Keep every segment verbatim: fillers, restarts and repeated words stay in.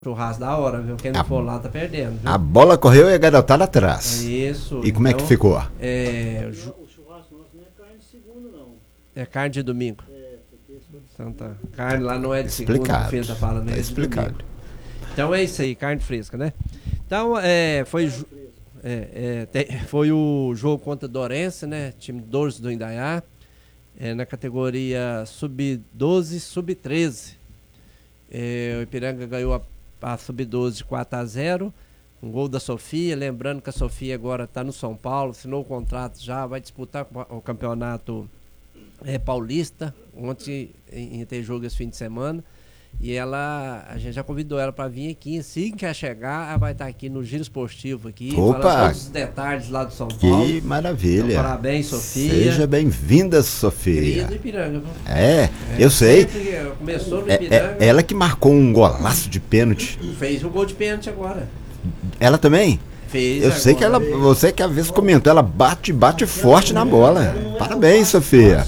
Churrasco da hora, viu? Quem não A, for lá tá perdendo, viu? a bola correu e a garotada atrás. Isso. E como é que ficou? É, Ju... O churrasco nosso não é carne de segunda, não. É carne de domingo. É, porque esse então tá. Carne lá não é de explicado. segunda, o filho tá falando, tá é explicado. Então é isso aí, carne fresca, né? Então, é, foi, ju... é, é, te... foi o jogo contra o Dourense, né? Time doze do Indaiá, é, na categoria sub doze, sub treze. É, o Ipiranga ganhou a a sub doze de quatro a zero, um gol da Sofia, lembrando que a Sofia agora está no São Paulo, assinou o contrato já, vai disputar o campeonato é, paulista, ontem ia ter jogo esse fim de semana, e ela, a gente já convidou ela para vir aqui, assim que ela chegar, ela vai estar aqui no Giro Esportivo aqui, Opa, falando todos os detalhes lá do São Paulo. Que maravilha. Então, parabéns, Sofia. Seja bem-vinda, Sofia. Querida do Ipiranga. É, é, eu sei. Começou no É, Ipiranga. é, ela que marcou um golaço de pênalti. Fez o gol de pênalti agora. Ela também? Fez. Eu sei que ela, você que às vezes comentou, ela bate, bate forte na bola. Parabéns, Sofia.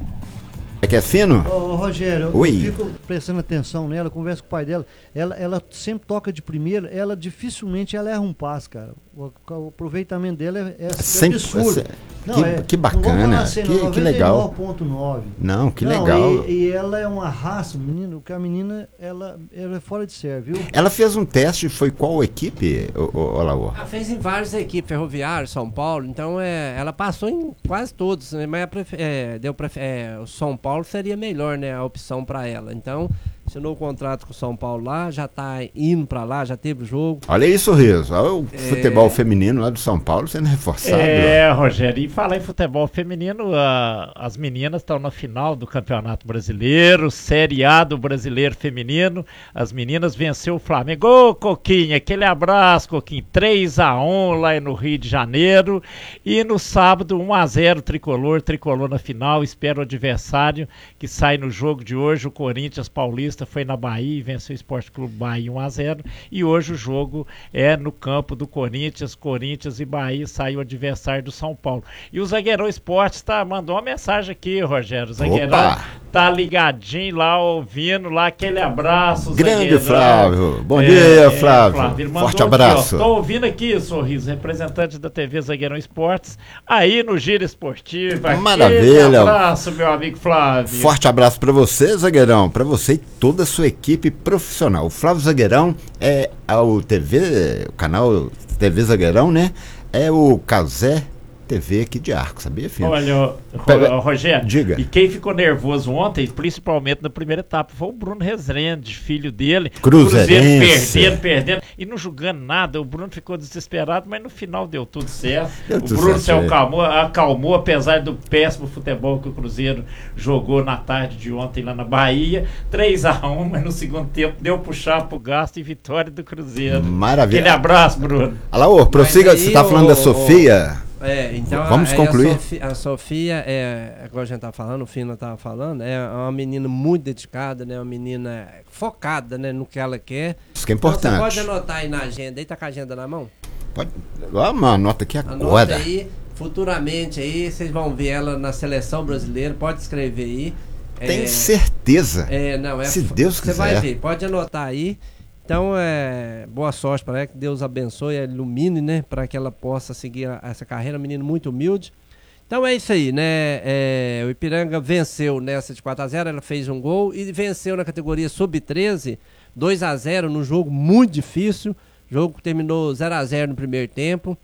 É que é fino? Ô, Rogério, Oi. eu fico prestando atenção nela, converso com o pai dela. Ela, ela sempre toca de primeira, ela dificilmente ela erra um passe, cara. O, o aproveitamento dela é, é Sempre, absurdo. Não, que, é, que bacana, assim, que, não, que legal. noventa e nove ponto nove. Não, que não, legal. E, e ela é uma raça, menino, que a menina, ela, ela é fora de série, viu? Ela fez um teste, foi qual equipe, Olaô? Ela fez em várias equipes, Ferroviário, São Paulo, então é, ela passou em quase todos, né, mas é, deu pra, é, o São Paulo seria melhor, né, a opção para ela. Então, assinou o contrato com o São Paulo lá, já tá indo para lá, já teve o jogo. Olha aí, sorriso. Olha o é... futebol feminino lá do São Paulo sendo reforçado. É, Rogério, e falar em futebol feminino, a, as meninas estão na final do Campeonato Brasileiro, Série A do Brasileiro Feminino. As meninas venceu o Flamengo. Ô, Coquinha, aquele abraço, Coquinha. três a um lá no Rio de Janeiro. E no sábado, um a zero tricolor, tricolor na final. Espera o adversário que sai no jogo de hoje, o Corinthians Paulista. Foi na Bahia e venceu o Esporte Clube Bahia um a zero, e hoje o jogo é no campo do Corinthians, Corinthians e Bahia, saiu o adversário do São Paulo. E o Zagueirão Esportes tá, mandou uma mensagem aqui, Rogério, o Zagueirão Opa. tá ligadinho lá, ouvindo lá, aquele abraço, grande Zagueirão. Flávio, bom é, dia Flávio, é, Flávio. Forte abraço. Aqui, ó, tô ouvindo aqui, Sorriso, representante da T V Zagueirão Esportes, aí no Giro Esportivo. Maravilha. Abraço, meu amigo Flávio. Forte abraço para você, Zagueirão, para você e toda a sua equipe profissional. O Flávio Zagueirão é o T V, o canal T V Zagueirão, né? É o Casé T V aqui de Arco, sabia, filho? Olha, Pega... Rogério, diga. E quem ficou nervoso ontem, principalmente na primeira etapa, foi o Bruno Rezende, filho dele. Cruzeirense. Perdendo, perdendo, e não julgando nada. O Bruno ficou desesperado, mas no final deu tudo certo. Deu o tudo Bruno certo, se acalmou, acalmou, apesar do péssimo futebol que o Cruzeiro jogou na tarde de ontem lá na Bahia. três a um, mas no segundo tempo deu puxar pro gasto e vitória do Cruzeiro. Maravilha. Aquele abraço, Bruno. Alô, prossiga, aí, você tá falando ô, da Sofia. É, então vamos a, concluir. A Sofia, a Sofia é, agora a gente tá falando, o Fina tava falando, é uma menina muito dedicada, né? Uma menina focada, né, no que ela quer. Isso que é importante. Então, você pode anotar aí na agenda, aí tá com a agenda na mão? Pode. Ó, uma nota aqui agora. Anota aí, futuramente aí, vocês vão ver ela na seleção brasileira, pode escrever aí. Tem é, certeza. É, não, é. Se Deus Você quiser. vai ver, pode anotar aí. Então, é, boa sorte para ela, que Deus abençoe, ilumine, né, para que ela possa seguir a, essa carreira, um menino muito humilde. Então é isso aí, né, é, o Ipiranga venceu nessa de quatro a zero, ela fez um gol e venceu na categoria sub treze, dois a zero, num jogo muito difícil, o jogo terminou zero a zero no primeiro tempo,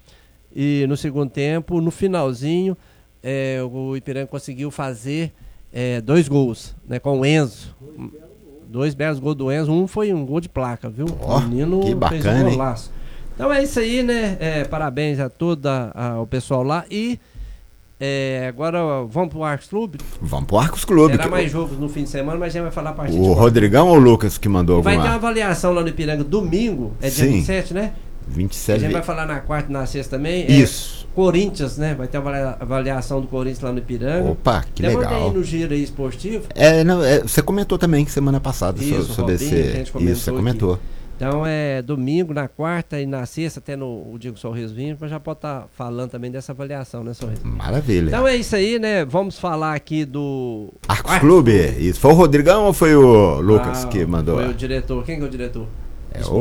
e no segundo tempo, no finalzinho, é, o Ipiranga conseguiu fazer é, dois gols, né, com o Enzo. Dois belos gols do Enzo, um foi um gol de placa, viu? Oh, o menino que bacana, fez um golaço. Então é isso aí, né? É, parabéns a todo a, a, o pessoal lá. E é, agora vamos pro Arcos Clube? Vamos pro Arcos Clube. Terá mais jogos no fim de semana, mas a gente vai falar a partir O de Rodrigão ou o Lucas que mandou vai alguma? ter uma avaliação lá no Ipiranga domingo, é dia Sim. vinte e sete, né? vinte e A sete. gente vai falar na quarta e na sexta também. Isso. É, Corinthians, né? Vai ter uma avaliação do Corinthians lá no Ipiranga. Opa, que Levanta legal. aí no giro aí esportivo. É, não, é, você comentou também semana passada Isso, so- sobre Robinho, a esse. gente comentou Isso, você comentou. Então é domingo, na quarta e na sexta, até no o Diego Sorriso vindo, mas já pode estar falando também dessa avaliação, né, Sorriso? Maravilha. Então é isso aí, né? Vamos falar aqui do Arcos Clube. Isso. Foi o Rodrigão ou foi o Lucas Ah, que mandou? Foi o diretor. Quem que é o diretor? É